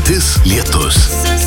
Lietis lietus.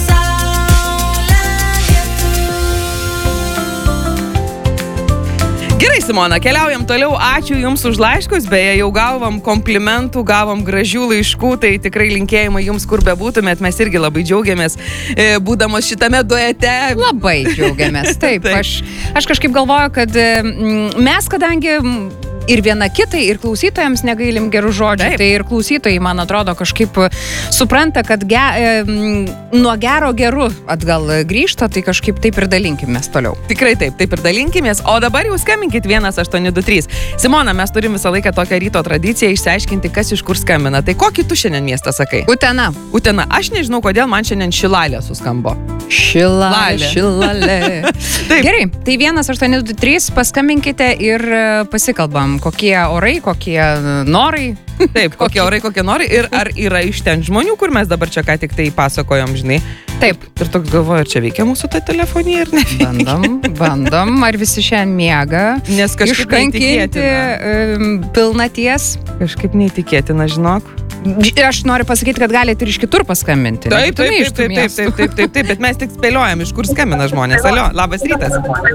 Gerai, Simona, keliaujam toliau. Ačiū Jums už laiškus. Beje, jau gavom komplimentų, gavom gražių laiškų, tai tikrai linkėjimai Jums, kur bebūtumėt. Mes irgi labai džiaugiamės, būdamos šitame duete. Labai džiaugiamės. Taip, aš kažkaip galvoju, kad mes, kadangi ir viena kitai, ir klausytojams negailim gerų žodžių, tai ir klausytojai, man atrodo, kažkaip supranta, kad nuo gero geru atgal grįžta, tai kažkaip taip ir dalinkimės toliau. Tikrai taip ir dalinkimės. O dabar jau skambinkit 1823. Simona, mes turim visą laiką tokią ryto tradiciją išsiaiškinti, kas iš kur skambina. Tai kokį tu šiandien miestą sakai? Utena. Aš nežinau, kodėl man šiandien Šilalė suskambo. Šilalė. Gerai, tai 1823 paskambinkite ir pasikalbam, kokie orai, kokie norai. Taip, kokie orai, kokie norai. Ir ar yra iš ten žmonių, kur mes dabar čia ką tik tai pasakojom, žinai. Taip. Ir toks galvoju, ar čia veikia mūsų ta telefonija ir neveikia. Bandom, ar visi šiandien miega. Nes kažkaip neįtikėtina. Pilnaties. Kažkaip neįtikėtina, žinok. Aš noriu pasakyti, kad galite ir iš kitur paskambinti. Taip, bet mes tik spėliojam, iš kur skambina žmonės. Alio, labas rytas.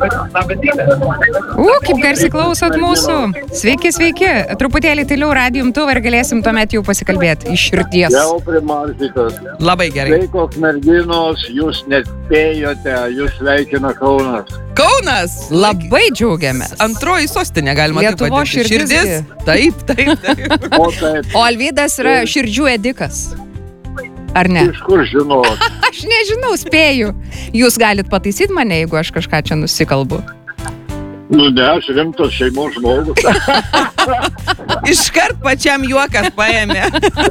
Kaip garsiai klausot mūsų. Sveiki. Truputėlį tyliau radijo imtuvą ir galėsim tuomet jau pasikalbėti iš širdies. Jau primartytas. Labai gerai. Sveikos merginos, jūs nespėjote, jūs sveikina Kaunas. Kaunas! Labai džiaugiamės. Antroji sostinė, galima taip Lietuvos širdis. Taip. O Alvydas yra širdžių edikas. Ar ne? Iš kur žinot? Aš nežinau, spėju. Jūs galit pataisyti mane, jeigu aš kažką čia nusikalbu. Nu ne, aš rimtas šeimos žmogus. Iškart pačiam juokas paėmė.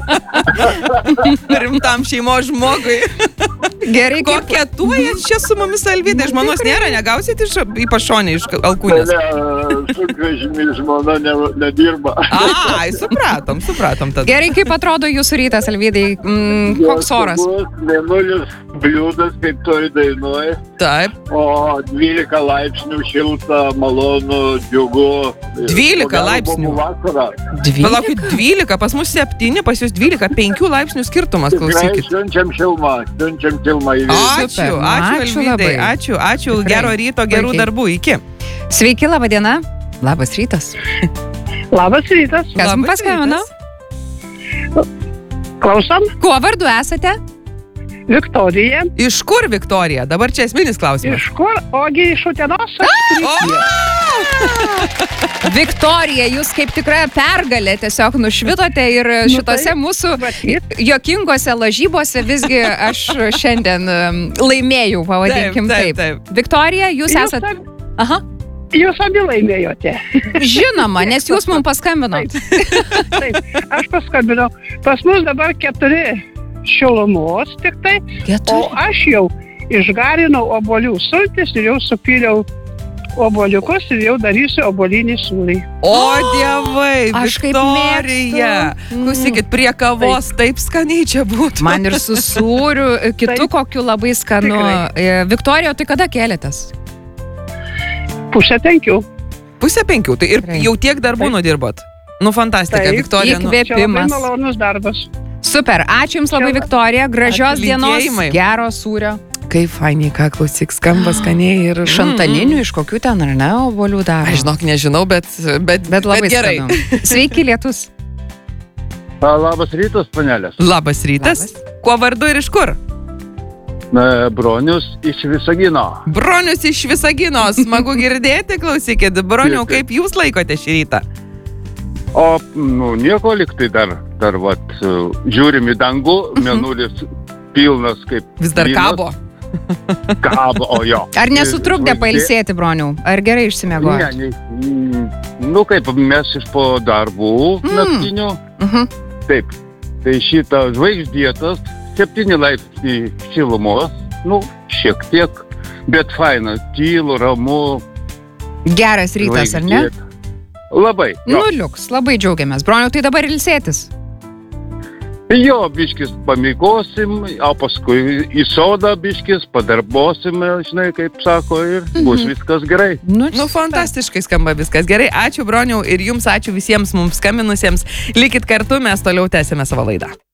Rimtam šeimos žmogui. Gerai, kokia tuoja čia su mumis Alvydai? Žmonos nėra, negausit į pašonę iš alkūnės? Ne, sunkvežimį žmona nedirba. Ai, supratom tada. Gerai, kaip atrodo jūsų rytas, Alvydai? Koks oras? Mėnulis bliūdas, kaip toj dainuoja. Taip. O 12 laipsnių šilta, malonu, džiugu. 12 laipsnių? Palaukit, 12, pas mus 7, pas jūs 12, 5 laipsnių skirtumas, klausykit. Tikrai siunčiam šilmą. Ačiū Alvydai, ačiū, gero ryto, gerų darbų, iki. Sveiki, laba diena. Labas rytas. Labas rytas. Kas mums paskambino? Klausom. Kuo vardu esate? Viktorija. Iš kur Viktorija? Dabar čia esminis klausimas. Iš kur? Ogi iš Utenos. Viktorija, jūs kaip tikra pergalė tiesiog nušvitote ir šitose mūsų juokingose lažybose visgi aš šiandien laimėjau, pavadinkim taip. Viktorija, jūs esate... Aha. Jūs abi laimėjote. Žinoma, nes jūs mums paskambinot. Taip, aš paskambinau. Pas mus dabar 4 šilumos tik tai, o aš jau išgarinau obuolių sultis ir jau supyliau obuoliukus ir jau darysiu obuolinį sūrį. O dievai, Viktorija! Klausykit, prie kavos taip skaniai čia būtų. Man ir su sūriu, kitu kokiu labai skanu. Viktorija, tai kada kėlėtės? 4:30. 4:30, tai ir jau tiek darbų nudirbot. Nu, fantastika, Viktorija. Čia labai malonus darbas. Super, ačiū Jums labai, Viktorija, gražios dienos, gero sūrio. Kaip fainiai, ką klausyk, skamba skaniai ir... Šantaninių iš kokių ten, ar ne, obuolių daro? Aš žinok, nežinau, bet labai gerai. Sveiki, lietus. Labas rytas, panelės. Labas rytas. Kuo vardu ir iš kur? Bronius iš Visagino. Bronius iš Visagino, smagu girdėti, klausykit. Broniau, kaip jūs laikote šį rytą? O, nieko liktai dar žiūrim į dangų, mėnulis pilnas kaip... Vis dar kabo? Kabo, o jo. Ar nesutrukdė pailsėti, Broniau? Ar gerai išsimiegojo? Nu, kaip mes iš po darbų naktinių. Taip, tai šitą žvaigždėtas, 7 laipsniai šilumos, šiek tiek, bet faina, tylu, ramu. Geras rytas, ar ne? Labai. Liuks, labai džiaugiamės. Broniau, tai dabar ilsėtis? Jo, biškis pamiegosim, o paskui į sodą biškis, padarbosim, žinai, kaip sako, ir bus viskas gerai. Fantastiškai skamba viskas gerai. Ačiū, Broniau, ir jums ačiū visiems mums skambinusiems. Likit kartu, mes toliau tęsime savo laidą.